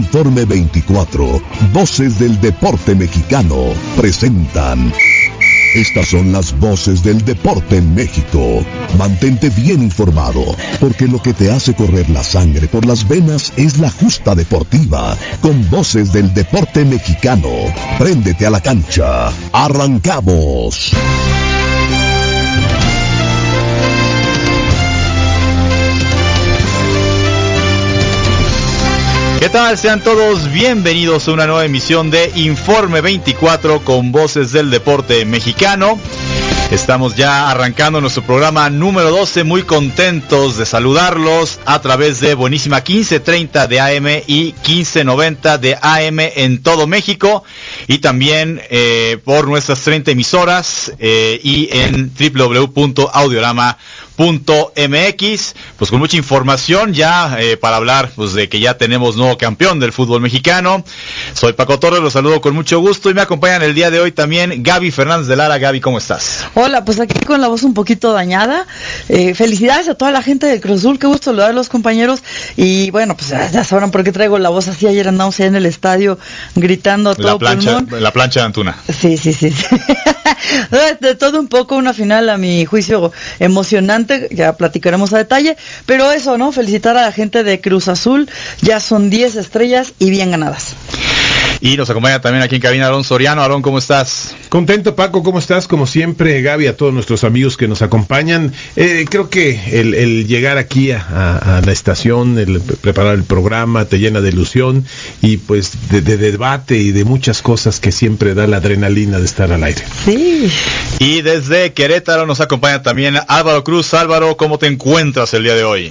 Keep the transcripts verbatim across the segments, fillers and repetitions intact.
Informe veinticuatro, Voces del Deporte Mexicano, presentan. Estas son las voces del deporte en México. Mantente bien informado, porque lo que te hace correr la sangre por las venas es la justa deportiva, con voces del deporte mexicano. Préndete a la cancha. ¡Arrancamos! ¿Qué tal? Sean todos bienvenidos a una nueva emisión de Informe veinticuatro con voces del deporte mexicano. Estamos ya arrancando nuestro programa número doce, muy contentos de saludarlos a través de buenísima quince treinta de A M y quince noventa de A M en todo México, y también eh, por nuestras treinta emisoras eh, y en doble u doble u doble u punto audiorama punto m x, pues con mucha información ya eh, para hablar pues de que ya tenemos nuevo campeón del fútbol mexicano. Soy Paco Torres, los saludo con mucho gusto y me acompañan el día de hoy también Gaby Fernández de Lara. Gaby, ¿cómo estás? Hola, pues aquí con la voz un poquito dañada. Eh, felicidades a toda la gente de Cruz Azul, qué gusto saludar a los compañeros. Y bueno, pues ya, ya sabrán por qué traigo la voz así. Ayer andamos ahí en el estadio gritando a todo la plancha, pulmón. La plancha de Antuna. Sí, sí, sí, sí. De todo un poco, una final a mi juicio emocionante, ya platicaremos a detalle, pero eso, ¿no? Felicitar a la gente de Cruz Azul, ya son diez estrellas y bien ganadas. Y nos acompaña también aquí en cabina Aarón Soriano. Aarón, ¿cómo estás? Contento, Paco, ¿cómo estás? Como siempre, Gaby, a todos nuestros amigos que nos acompañan. Eh, creo que el, el llegar aquí a, a, a la estación, el preparar el programa, te llena de ilusión y pues de, de debate y de muchas cosas que siempre da la adrenalina de estar al aire. Sí. Y desde Querétaro nos acompaña también Álvaro Cruz. Álvaro, ¿cómo te encuentras el día de hoy?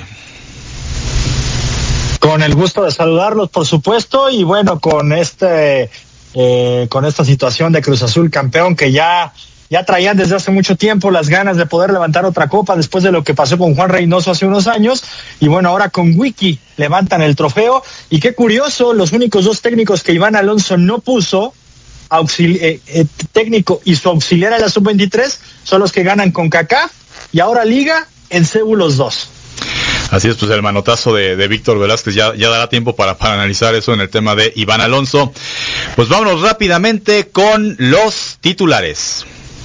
Con el gusto de saludarlos, por supuesto, y bueno, con este, eh, con esta situación de Cruz Azul campeón, que ya, ya traían desde hace mucho tiempo las ganas de poder levantar otra copa después de lo que pasó con Juan Reynoso hace unos años, y bueno, ahora con Wiki levantan el trofeo, y qué curioso, los únicos dos técnicos que Iván Alonso no puso, auxili- eh, eh, técnico y su auxiliar en la sub veintitrés, son los que ganan con CONCACAF, y ahora Liga en CEBU los dos. Así es, pues el manotazo de, de Víctor Velázquez ya, ya dará tiempo para, para analizar eso en el tema de Iván Alonso. Pues vámonos rápidamente con los titulares.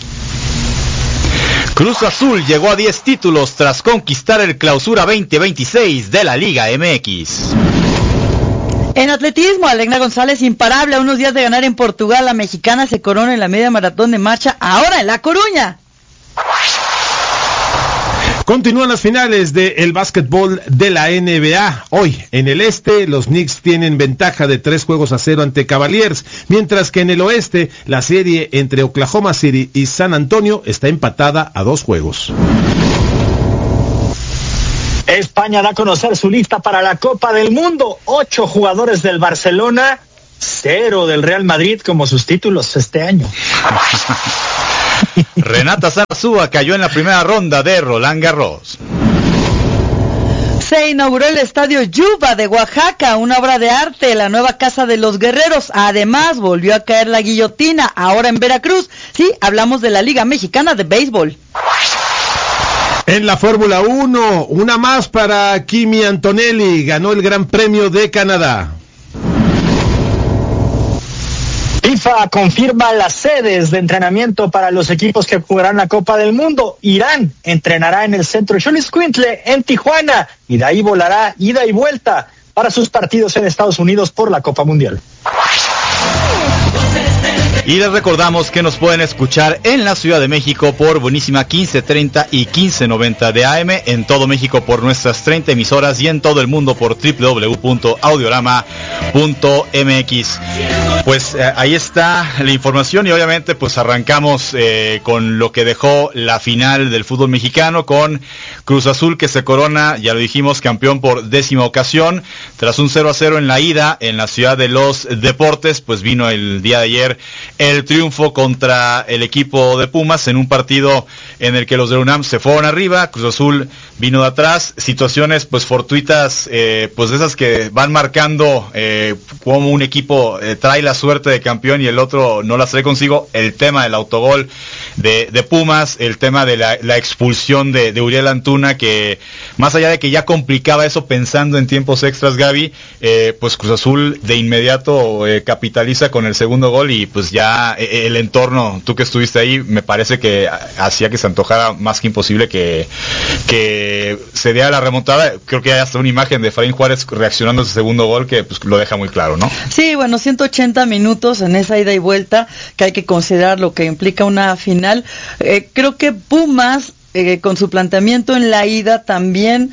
Cruz Azul llegó a diez títulos tras conquistar el Clausura veinte veintiséis de la Liga M X. En atletismo, Alegna González imparable, a unos días de ganar en Portugal, la mexicana se corona en la media maratón de marcha, ahora en La Coruña. Continúan las finales del básquetbol de la N B A. Hoy, en el este, los Knicks tienen ventaja de tres juegos a cero ante Cavaliers, mientras que en el oeste, la serie entre Oklahoma City y San Antonio está empatada a dos juegos. España da a conocer su lista para la Copa del Mundo. Ocho jugadores del Barcelona, cero del Real Madrid como sus títulos este año. Renata Zarazúa cayó en la primera ronda de Roland Garros. Se inauguró el Estadio Yuba de Oaxaca, una obra de arte, la nueva casa de los guerreros. Además, volvió a caer la guillotina, ahora en Veracruz. Sí, hablamos de la Liga Mexicana de Béisbol. En la Fórmula uno, una más para Kimi Antonelli, ganó el Gran Premio de Canadá. FIFA confirma las sedes de entrenamiento para los equipos que jugarán la Copa del Mundo. Irán entrenará en el centro Xolixcuintle en Tijuana y de ahí volará ida y vuelta para sus partidos en Estados Unidos por la Copa Mundial. Y les recordamos que nos pueden escuchar en la Ciudad de México por buenísima quince treinta y quince noventa de A M, en todo México por nuestras treinta emisoras y en todo el mundo por doble u doble u doble u punto audiorama punto m x. Pues eh, ahí está la información y obviamente pues arrancamos eh, con lo que dejó la final del fútbol mexicano, con Cruz Azul que se corona, ya lo dijimos, campeón por décima ocasión, tras un cero a cero en la ida en la Ciudad de los Deportes. Pues vino el día de ayer el triunfo contra el equipo de Pumas en un partido en el que los de UNAM se fueron arriba, Cruz Azul vino de atrás, situaciones pues fortuitas, eh, pues de esas que van marcando eh, cómo un equipo eh, trae la suerte de campeón y el otro no las trae consigo. El tema del autogol de, de Pumas, el tema de la, la expulsión de, de Uriel Antuna, que más allá de que ya complicaba eso pensando en tiempos extras, Gaby, eh, pues Cruz Azul de inmediato eh, capitaliza con el segundo gol y pues ya eh, el entorno, tú que estuviste ahí, me parece que hacía que se antojara más que imposible que, que se diera la remontada. Creo que hay hasta una imagen de Efraín Juárez reaccionando a ese segundo gol que pues lo deja muy claro, ¿no? Sí, bueno, ciento ochenta minutos en esa ida y vuelta, que hay que considerar lo que implica una final. Eh, creo que Pumas, eh, con su planteamiento en la ida también,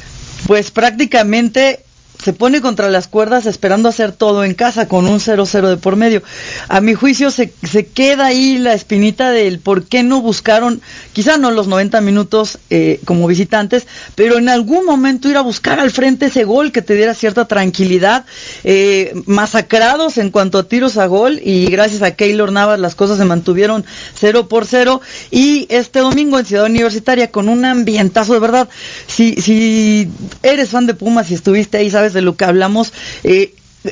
pues prácticamente se pone contra las cuerdas esperando hacer todo en casa con un cero cero de por medio. A mi juicio se, se queda ahí la espinita del por qué no buscaron, quizá no los noventa minutos eh, como visitantes, pero en algún momento ir a buscar al frente ese gol que te diera cierta tranquilidad. Eh, masacrados en cuanto a tiros a gol, y gracias a Keylor Navas las cosas se mantuvieron cero por cero, y este domingo en Ciudad Universitaria con un ambientazo de verdad. Si, si eres fan de Pumas y estuviste ahí, sabes de lo que hablamos, eh,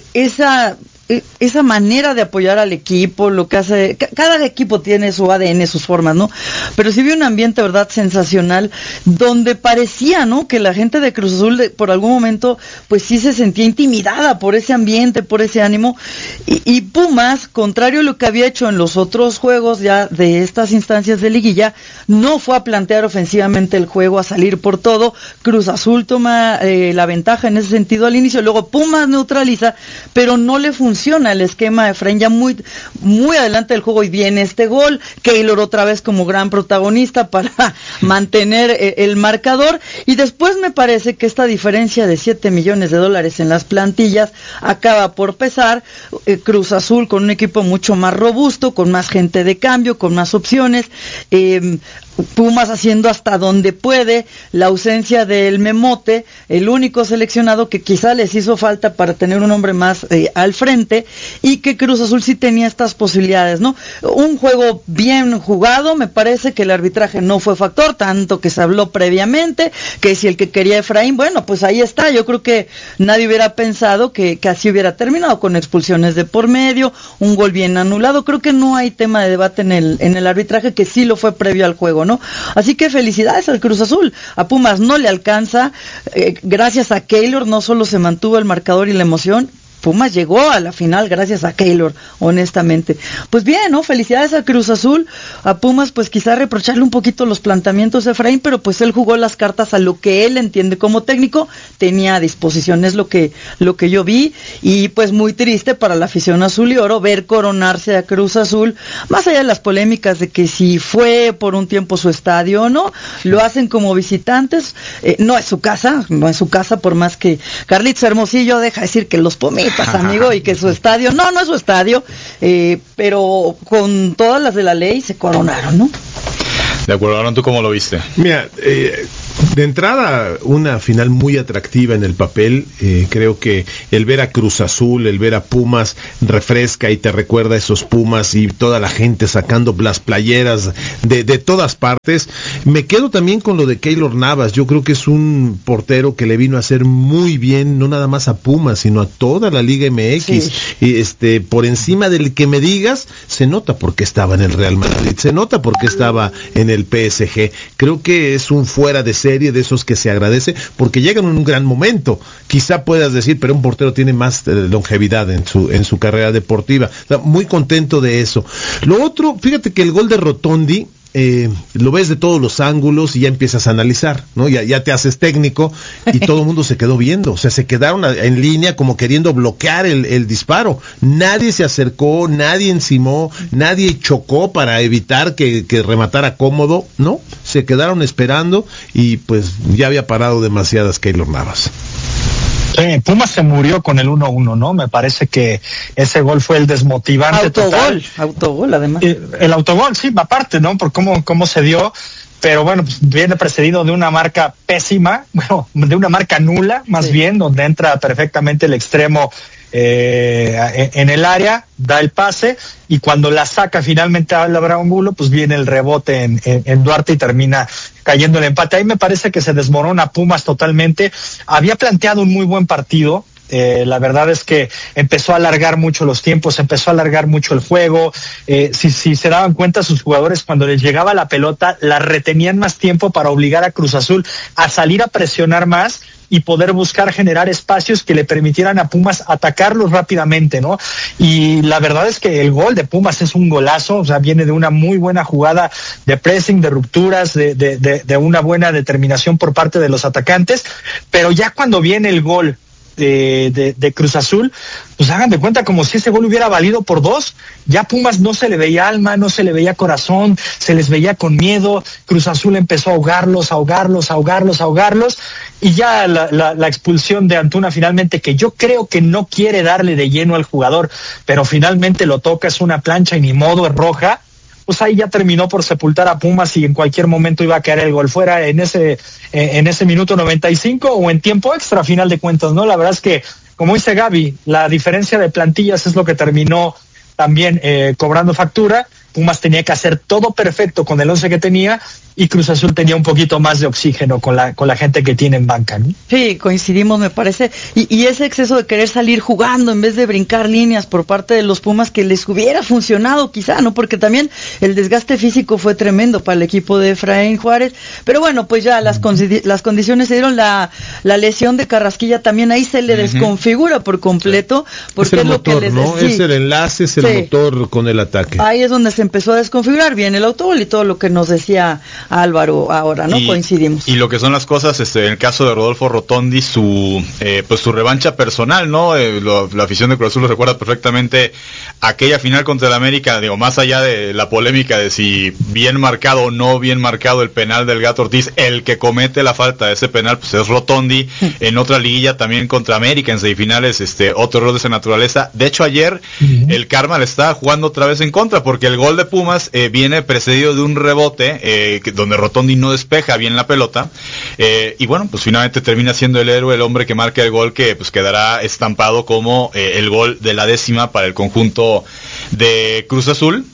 esa esa manera de apoyar al equipo, lo que hace, cada equipo tiene su A D N, sus formas, ¿no? Pero sí vi un ambiente, verdad, sensacional, donde parecía, ¿no?, que la gente de Cruz Azul de, por algún momento, pues sí se sentía intimidada por ese ambiente, por ese ánimo, y, y Pumas, contrario a lo que había hecho en los otros juegos ya de estas instancias de liguilla, no fue a plantear ofensivamente el juego, a salir por todo. Cruz Azul toma eh, la ventaja en ese sentido al inicio, luego Pumas neutraliza, pero no le funciona el esquema de Efraín ya muy, muy adelante del juego, y viene este gol, Keylor otra vez como gran protagonista para mantener eh, el marcador, y después me parece que esta diferencia de siete millones de dólares en las plantillas acaba por pesar. eh, Cruz Azul con un equipo mucho más robusto, con más gente de cambio, con más opciones, eh, Pumas haciendo hasta donde puede, la ausencia del Memote, el único seleccionado que quizá les hizo falta para tener un hombre más eh, al frente, y que Cruz Azul sí tenía estas posibilidades, ¿no? Un juego bien jugado, me parece que el arbitraje no fue factor, tanto que se habló previamente, que si el que quería Efraín, bueno, pues ahí está. Yo creo que nadie hubiera pensado que, que así hubiera terminado, con expulsiones de por medio, un gol bien anulado. Creo que no hay tema de debate en el, en el arbitraje, que sí lo fue previo al juego, ¿no? Así que felicidades al Cruz Azul. A Pumas no le alcanza, eh, gracias a Keylor no solo se mantuvo el marcador y la emoción, Pumas llegó a la final gracias a Keylor, honestamente. Pues bien, ¿no? Felicidades a Cruz Azul. A Pumas, pues quizá reprocharle un poquito los planteamientos de Efraín, pero pues él jugó las cartas a lo que él entiende como técnico, tenía a disposición, es lo que, lo que yo vi, y pues muy triste para la afición azul y oro ver coronarse a Cruz Azul, más allá de las polémicas de que si fue por un tiempo su estadio o no, lo hacen como visitantes, eh, no es su casa, no es su casa, por más que Carlitos Hermosillo deja decir que los Pumas, amigo, y que su estadio, no, no es su estadio, eh, pero con todas las de la ley se coronaron, ¿no? De acuerdo, Aaron, ¿tú cómo lo viste? Mira, eh, de entrada, una final muy atractiva en el papel. Eh, creo que el ver a Cruz Azul, el ver a Pumas, refresca y te recuerda a esos Pumas y toda la gente sacando las playeras de, de todas partes. Me quedo también con lo de Keylor Navas. Yo creo que es un portero que le vino a hacer muy bien, no nada más a Pumas, sino a toda la Liga M X. Sí. Y este, por encima del que me digas, se nota porque estaba en el Real Madrid, se nota porque estaba en el P S G. Creo que es un fuera de serie de esos que se agradece, porque llegan en un gran momento. Quizá puedas decir, pero un portero tiene más eh, longevidad en su en su carrera deportiva. O sea, muy contento de eso. Lo otro, fíjate que el gol de Rotondi, Eh, lo ves de todos los ángulos y ya empiezas a analizar, ¿no? Ya, ya te haces técnico y todo el mundo se quedó viendo, o sea, se quedaron a, en línea como queriendo bloquear el, el disparo. Nadie se acercó, nadie encimó, nadie chocó para evitar que, que rematara cómodo, ¿no? Se quedaron esperando y pues ya había parado demasiadas Keylor Navas. Sí, Pumas se murió con el uno uno, ¿no? Me parece que ese gol fue el desmotivante autogol, total. Autogol, además. Eh, el autogol, sí, aparte, ¿no? Por cómo, cómo se dio, pero bueno, pues viene precedido de una marca pésima, bueno, de una marca nula, más sí. bien, donde entra perfectamente el extremo eh, en el área, da el pase, y cuando la saca finalmente a Abraham Angulo, pues viene el rebote en, en, en Duarte y termina cayendo el empate. Ahí me parece que se desmorona Pumas totalmente. Había planteado un muy buen partido, Eh, la verdad es que empezó a alargar mucho los tiempos, empezó a alargar mucho el juego. Eh, si, si se daban cuenta sus jugadores, cuando les llegaba la pelota, la retenían más tiempo para obligar a Cruz Azul a salir a presionar más y poder buscar generar espacios que le permitieran a Pumas atacarlos rápidamente, ¿no? Y la verdad es que el gol de Pumas es un golazo, o sea, viene de una muy buena jugada de pressing, de rupturas, de, de, de, de una buena determinación por parte de los atacantes, pero ya cuando viene el gol De, de, de Cruz Azul, pues hagan de cuenta como si ese gol hubiera valido por dos. Ya Pumas no se le veía alma, no se le veía corazón, se les veía con miedo. Cruz Azul empezó a ahogarlos, ahogarlos, ahogarlos, ahogarlos, y ya la, la, la expulsión de Antuna finalmente, que yo creo que no quiere darle de lleno al jugador, pero finalmente lo toca, es una plancha y ni modo, es roja. Pues ahí ya terminó por sepultar a Pumas y en cualquier momento iba a caer el gol, fuera en ese en ese minuto noventa y cinco o en tiempo extra, a final de cuentas, ¿no? La verdad es que, como dice Gaby, la diferencia de plantillas es lo que terminó también eh, cobrando factura. Pumas tenía que hacer todo perfecto con el once que tenía y Cruz Azul tenía un poquito más de oxígeno con la con la gente que tiene en banca, ¿no? Sí, coincidimos, me parece. Y, y ese exceso de querer salir jugando en vez de brincar líneas por parte de los Pumas, que les hubiera funcionado quizá, ¿no? Porque también el desgaste físico fue tremendo para el equipo de Efraín Juárez. Pero bueno, pues ya las, condi- las condiciones se dieron. La, la lesión de Carrasquilla también ahí se le uh-huh. desconfigura por completo. Sí. Porque es el es motor, lo que les ¿no? sí. Es el enlace, es el sí. motor con el ataque. Ahí es donde se empezó a desconfigurar bien el autogol y todo lo que nos decía Álvaro ahora, ¿no? Y, coincidimos. Y lo que son las cosas, este, en el caso de Rodolfo Rotondi, su eh, pues su revancha personal, ¿no? Eh, lo, la afición de Cruz Azul lo recuerda perfectamente aquella final contra el América, digo, más allá de la polémica de si bien marcado o no bien marcado el penal del Gato Ortiz, el que comete la falta de ese penal pues es Rotondi. En otra liguilla también contra América en semifinales, este, otro error de esa naturaleza. De hecho ayer uh-huh. el karma le está jugando otra vez en contra, porque el gol de Pumas eh, viene precedido de un rebote eh, que, donde Rotondi no despeja bien la pelota, eh, y bueno, pues finalmente termina siendo el héroe, el hombre que marca el gol, que pues quedará estampado como eh, el gol de la décima para el conjunto de Cruz Azul.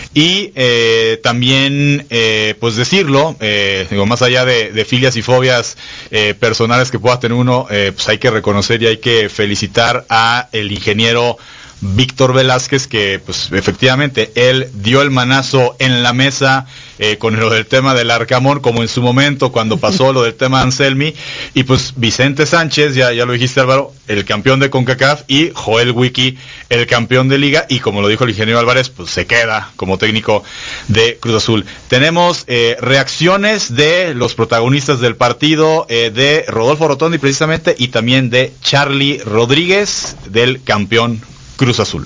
Y eh, también, eh, pues decirlo, eh, digo, más allá de, de filias y fobias eh, personales que pueda tener uno, eh, pues hay que reconocer y hay que felicitar a el ingeniero Víctor Velázquez, que pues efectivamente él dio el manazo en la mesa eh, con lo del tema del Arcamón, como en su momento cuando pasó lo del tema de Anselmi, y pues Vicente Sánchez, ya, ya lo dijiste Álvaro, el campeón de CONCACAF, y Joel Wiki, el campeón de Liga, y como lo dijo el ingeniero Álvarez, pues se queda como técnico de Cruz Azul. Tenemos eh, reacciones de los protagonistas del partido, eh, de Rodolfo Rotondi precisamente, y también de Charly Rodríguez, del campeón Cruz Azul.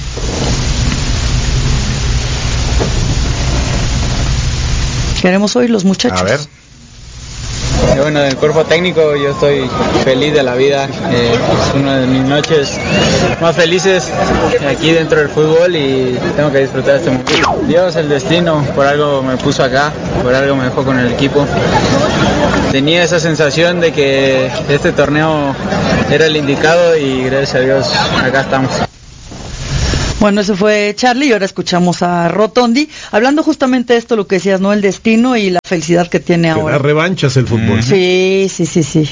Queremos oír los muchachos. A ver. Eh, bueno, del cuerpo técnico yo estoy feliz de la vida. Eh, es una de mis noches más felices aquí dentro del fútbol y tengo que disfrutar este momento. Dios, el destino, por algo me puso acá, por algo me dejó con el equipo. Tenía esa sensación de que este torneo era el indicado y gracias a Dios acá estamos. Bueno, ese fue Charly y ahora escuchamos a Rotondi hablando justamente de esto, lo que decías, ¿no? El destino y la felicidad que tiene que ahora. Da revanchas el fútbol. Sí, sí, sí, sí.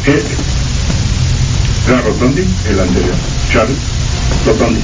Era Rotondi, el anterior. Charly, Rotondi.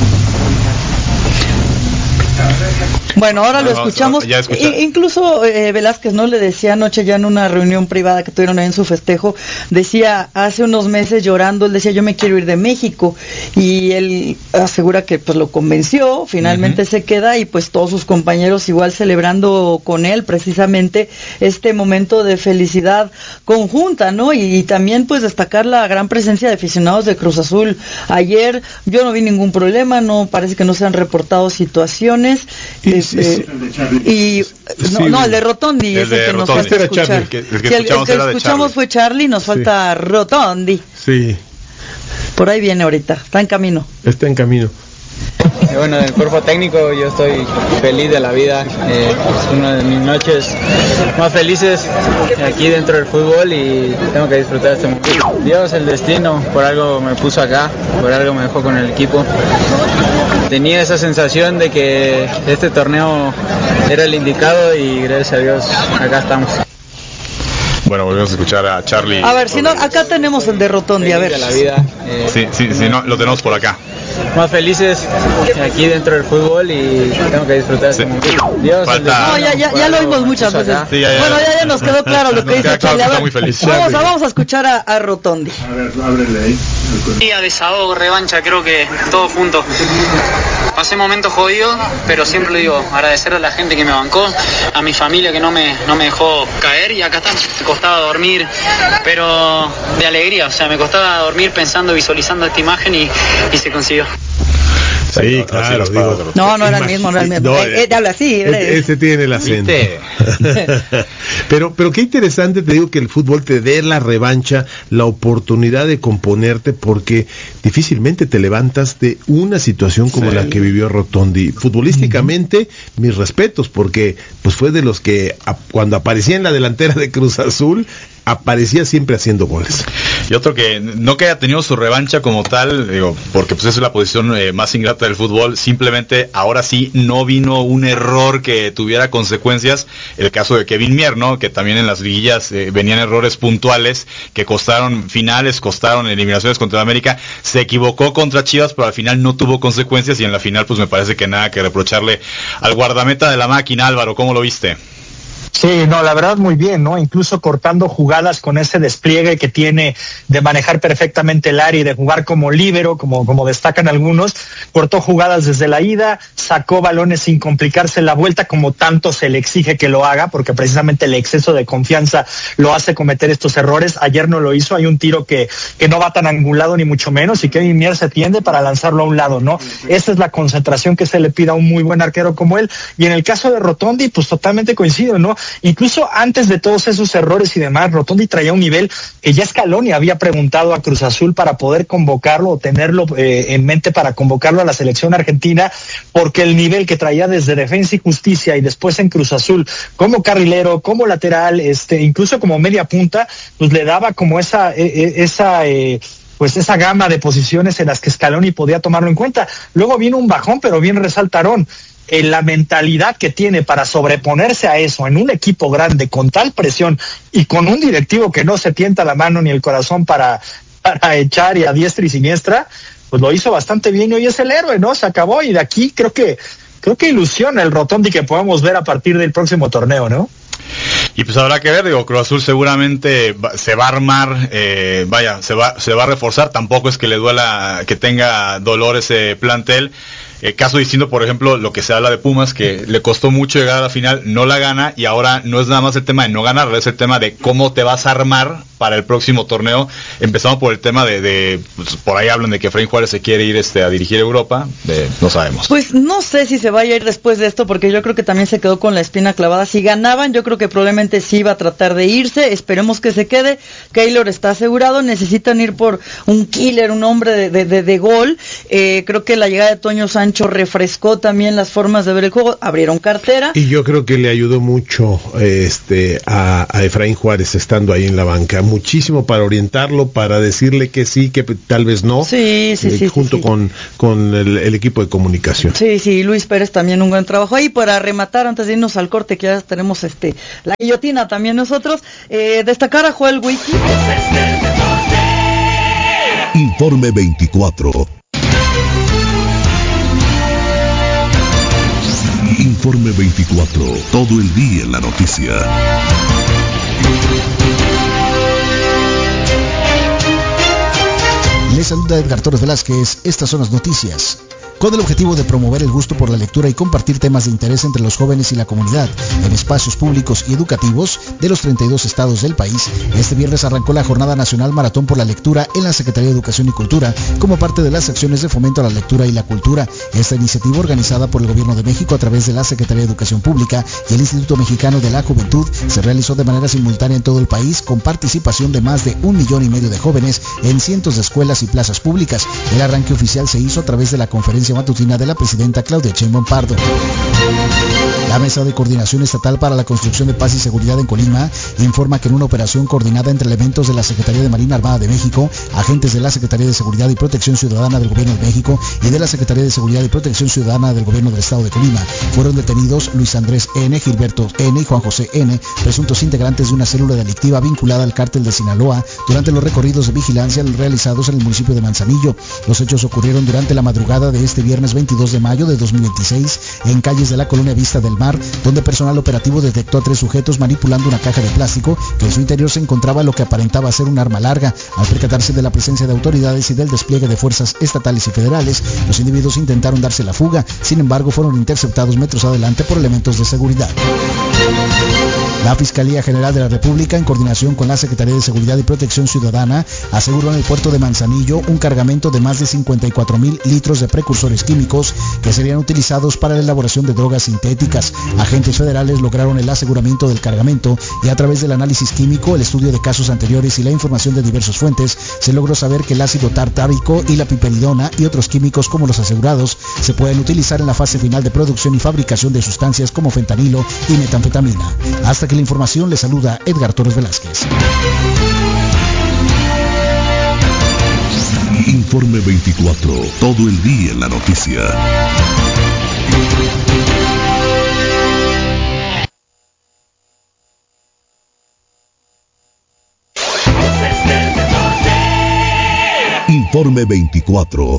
Bueno, ahora no, lo escuchamos. No, I- incluso eh, Velázquez, ¿no? Le decía anoche ya en una reunión privada que tuvieron ahí en su festejo, decía hace unos meses llorando, él decía yo me quiero ir de México, y él asegura que pues lo convenció, finalmente uh-huh. se queda, y pues todos sus compañeros igual celebrando con él precisamente este momento de felicidad conjunta, ¿no? Y, y también pues destacar la gran presencia de aficionados de Cruz Azul. Ayer yo no vi ningún problema, no parece que no se han reportado situaciones. Y, sí, eh, y no, sí, no, el de Rotondi el es el que Rotondi. nos falta Este escuchar. Charly, el que, el que sí, el, escuchamos, el que escuchamos fue Charly, nos falta sí. Rotondi. Sí. Por ahí viene ahorita, está en camino. Está en camino. Eh, bueno, del cuerpo técnico yo estoy feliz de la vida. Eh, es una de mis noches más felices aquí dentro del fútbol y tengo que disfrutar este momento. Dios, el destino, por algo me puso acá, por algo me dejó con el equipo. Tenía esa sensación de que este torneo era el indicado y gracias a Dios acá estamos. Bueno, volvemos a escuchar a Charlie. A ver, si no, acá tenemos el de Rotondi, a ver. De la vida, eh, Sí, sí, sí, no, lo tenemos por acá. más felices aquí dentro del fútbol y tengo que disfrutar este Sí. momento. Dios, Falta- el destino No, ya, ya, ya lo oímos muchas veces. Sí, ya, ya. Bueno, ya, ya nos quedó claro lo que Nos dice queda claro Charlie. que A está ver, muy feliz. vamos, a, vamos a escuchar a, a Rotondi. A ver, ábrele ahí. Día desahogo, revancha, creo que todo junto. Pasé momentos jodidos, pero siempre digo, agradecer a la gente que me bancó, a mi familia que no me, no me dejó caer, y acá está. Me costaba dormir, pero de alegría, o sea, me costaba dormir pensando, visualizando esta imagen y, y se consiguió. Sí, Así claro. las Digo, palabras. No, no era el imagi- mismo, no era el mismo. no, Eh, eh, habla así, e- eh. Ese tiene el acento. ¿Viste? pero, pero qué interesante, te digo, que el fútbol te dé la revancha, la oportunidad de componerte, porque difícilmente te levantas de una situación como Sí. la que vivió Rotondi. Futbolísticamente, mis respetos, porque pues fue de los que a- cuando aparecía en la delantera de Cruz Azul, aparecía siempre haciendo goles. Y otro que no que haya tenido su revancha como tal, digo, porque pues esa es la posición eh, más ingrata del fútbol, simplemente ahora sí no vino un error que tuviera consecuencias. El caso de Kevin Mier, ¿no? Que también en las liguillas eh, venían errores puntuales que costaron finales, costaron eliminaciones contra América. Se equivocó contra Chivas, pero al final no tuvo consecuencias, y en la final pues me parece que nada que reprocharle al guardameta de la máquina. Álvaro, ¿cómo lo viste? Sí, no, la verdad muy bien, ¿no? Incluso cortando jugadas con ese despliegue que tiene de manejar perfectamente el área y de jugar como líbero, como, como destacan algunos, cortó jugadas desde la ida, sacó balones sin complicarse la vuelta, como tanto se le exige que lo haga, porque precisamente el exceso de confianza lo hace cometer estos errores. Ayer no lo hizo, hay un tiro que, que no va tan angulado ni mucho menos, y Kevin Mier se tiende para lanzarlo a un lado, ¿no? Esa es la concentración que se le pide a un muy buen arquero como él. Y en el caso de Rotondi, pues totalmente coincido, ¿no? Incluso antes de todos esos errores y demás, Rotondi traía un nivel que ya Scaloni había preguntado a Cruz Azul para poder convocarlo o tenerlo eh, en mente para convocarlo a la selección argentina, porque el nivel que traía desde Defensa y Justicia y después en Cruz Azul, como carrilero, como lateral, este, incluso como media punta, pues le daba como esa, eh, esa eh, pues esa gama de posiciones en las que Scaloni podía tomarlo en cuenta. Luego viene un bajón, pero bien resaltaron. En la mentalidad que tiene para sobreponerse a eso en un equipo grande con tal presión y con un directivo que no se tienta la mano ni el corazón para, para echar y a diestra y siniestra, pues lo hizo bastante bien y hoy es el héroe, ¿no? Se acabó, y de aquí creo que creo que ilusiona el Rotondi que podemos ver a partir del próximo torneo, ¿no? Y pues habrá que ver, digo, Cruz Azul seguramente va, se va a armar, eh, vaya, se va, se va a reforzar. Tampoco es que le duela, que tenga dolor ese plantel. Eh, caso distinto, por ejemplo, lo que se habla de Pumas, que le costó mucho llegar a la final, no la gana, y ahora no es nada más el tema de no ganar, es el tema de cómo te vas a armar para el próximo torneo. Empezamos por el tema de, de pues, por ahí hablan de que Efraín Juárez se quiere ir este, a dirigir Europa, de, no sabemos. Pues no sé si se vaya a ir después de esto, porque yo creo que también se quedó con la espina clavada. Si ganaban, yo creo que probablemente sí iba a tratar de irse. Esperemos que se quede. Keylor está asegurado. Necesitan ir por un killer, un hombre de, de, de, de gol. Eh, creo que la llegada de Toño Sancho refrescó también las formas de ver el juego. Abrieron cartera. Y yo creo que le ayudó mucho este a, a Efraín Juárez estando ahí en la banca. Muchísimo para orientarlo, para decirle que sí, que tal vez no. Sí, sí, eh, sí. Junto sí, sí. con, con el, el equipo de comunicación. Sí, sí, Luis Pérez también un buen trabajo ahí. Para rematar, antes de irnos al corte, que ya tenemos este la guillotina también nosotros, eh, destacar a Joel Wiki. Informe veinticuatro. Informe veinticuatro. Todo el día en la noticia. Les saluda Edgar Torres Velázquez. Estas son las noticias. Con el objetivo de promover el gusto por la lectura y compartir temas de interés entre los jóvenes y la comunidad en espacios públicos y educativos de los treinta y dos estados del país, este viernes arrancó la Jornada Nacional Maratón por la Lectura en la Secretaría de Educación y Cultura como parte de las acciones de fomento a la lectura y la cultura. Esta iniciativa, organizada por el Gobierno de México a través de la Secretaría de Educación Pública y el Instituto Mexicano de la Juventud, se realizó de manera simultánea en todo el país con participación de más de un millón y medio de jóvenes en cientos de escuelas y plazas públicas. El arranque oficial se hizo a través de la conferencia matutina de la presidenta Claudia Sheinbaum Pardo. La Mesa de Coordinación Estatal para la Construcción de Paz y Seguridad en Colima informa que en una operación coordinada entre elementos de la Secretaría de Marina Armada de México, agentes de la Secretaría de Seguridad y Protección Ciudadana del Gobierno de México y de la Secretaría de Seguridad y Protección Ciudadana del Gobierno del Estado de Colima, fueron detenidos Luis Andrés N., Gilberto N. y Juan José N., presuntos integrantes de una célula delictiva vinculada al cártel de Sinaloa, durante los recorridos de vigilancia realizados en el municipio de Manzanillo. Los hechos ocurrieron durante la madrugada de este viernes veintidós de mayo de dos mil veintiséis en calles de la colonia Vista del Mar, donde personal operativo detectó a tres sujetos manipulando una caja de plástico que en su interior se encontraba lo que aparentaba ser un arma larga. Al percatarse de la presencia de autoridades y del despliegue de fuerzas estatales y federales, los individuos intentaron darse la fuga, sin embargo fueron interceptados metros adelante por elementos de seguridad. La Fiscalía General de la República, en coordinación con la Secretaría de Seguridad y Protección Ciudadana, aseguró en el puerto de Manzanillo un cargamento de más de cincuenta y cuatro mil litros de precursores químicos que serían utilizados para la elaboración de drogas sintéticas. Agentes federales lograron el aseguramiento del cargamento y a través del análisis químico, el estudio de casos anteriores y la información de diversas fuentes, se logró saber que el ácido tartárico y la piperidona y otros químicos como los asegurados se pueden utilizar en la fase final de producción y fabricación de sustancias como fentanilo y metanfetamina. Hasta que la información, le saluda Edgar Torres Velázquez. Informe veinticuatro, todo el día en la noticia. Informe veinticuatro.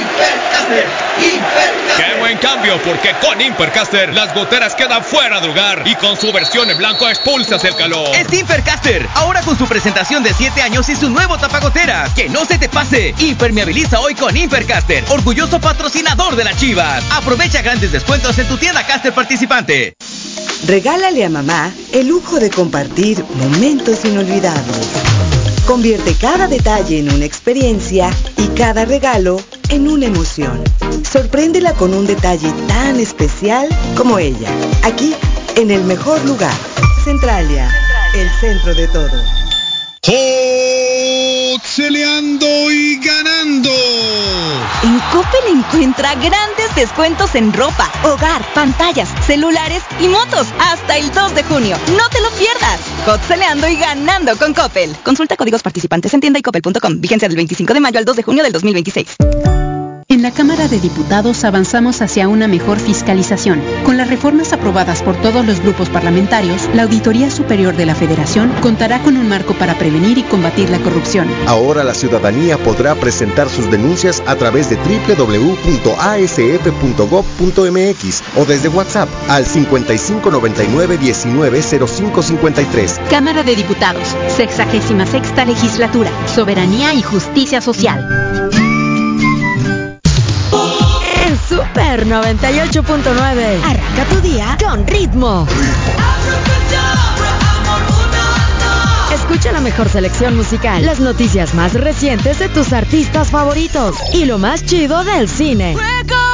¡Qué buen cambio! Porque con Impercaster las goteras quedan fuera de lugar y con su versión en blanco expulsas el calor. Es Impercaster, ahora con su presentación de siete años y su nuevo tapagoteras. ¡Que no se te pase! Impermeabiliza hoy con Impercaster, orgulloso patrocinador de las Chivas. Aprovecha grandes descuentos en tu tienda Caster participante. Regálale a mamá el lujo de compartir momentos inolvidables. Convierte cada detalle en una experiencia y cada regalo en una emoción. Sorpréndela con un detalle tan especial como ella. Aquí, en el mejor lugar. Centralia, el centro de todo. ¡Celeando y ganando! En Coppel encuentra grandes descuentos en ropa, hogar, pantallas, celulares y motos hasta el dos de junio. ¡No te lo pierdas! Celeando y ganando con Coppel. Consulta códigos participantes en tienda y coppel punto com. Vigencia del veinticinco de mayo al dos de junio del dos mil veintiséis. En la Cámara de Diputados avanzamos hacia una mejor fiscalización. Con las reformas aprobadas por todos los grupos parlamentarios, la Auditoría Superior de la Federación contará con un marco para prevenir y combatir la corrupción. Ahora la ciudadanía podrá presentar sus denuncias a través de doble u doble u doble u punto a s f punto gob punto m x o desde WhatsApp al cincuenta y cinco noventa y nueve diecinueve cero cinco cincuenta y tres. Cámara de Diputados, sexagésima sexta legislatura, soberanía y justicia social. Super noventa y ocho punto nueve. Arranca tu día con ritmo. Escucha la mejor selección musical, las noticias más recientes de tus artistas favoritos y lo más chido del cine.